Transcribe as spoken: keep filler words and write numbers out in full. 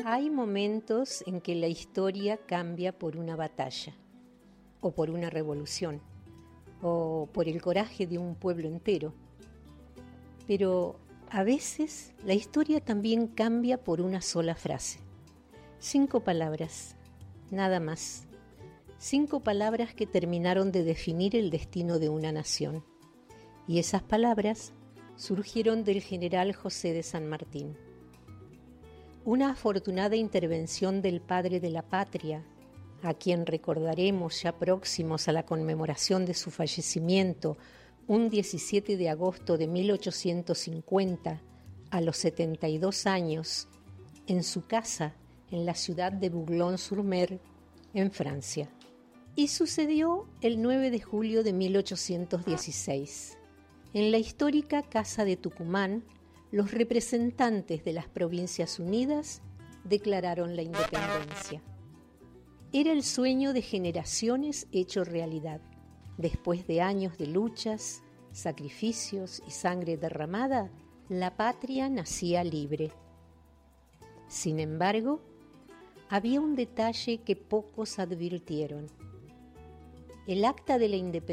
Hay momentos en que la historia cambia por una batalla, o por una revolución, o por el coraje de un pueblo entero. Pero a veces la historia también cambia por una sola frase. Cinco palabras, nada más. Cinco palabras que terminaron de definir el destino de una nación. Y esas palabras surgieron del general José de San Martín. Una afortunada intervención del padre de la patria, a quien recordaremos ya próximos a la conmemoración de su fallecimiento, un diecisiete de agosto de mil ochocientos cincuenta, a los setenta y dos años, en su casa en la ciudad de Boulogne-sur-Mer, en Francia. Y sucedió el nueve de julio de mil ochocientos dieciséis. En la histórica Casa de Tucumán, los representantes de las Provincias Unidas declararon la independencia. Era el sueño de generaciones hecho realidad. Después de años de luchas, sacrificios y sangre derramada, la patria nacía libre. Sin embargo, había un detalle que pocos advirtieron. El acta de la independencia